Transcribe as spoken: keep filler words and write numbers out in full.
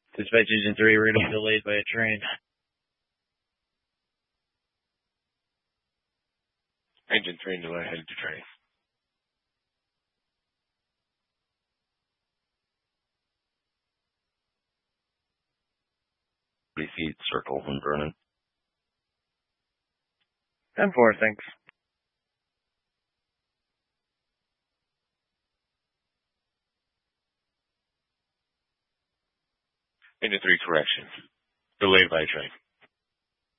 Dispatch Engine three, we're going to be delayed by a train. Engine three in delay, headed to train. Three feet, circle, and Vernon. ten four, thanks. Engine three, correction. Delayed by a train.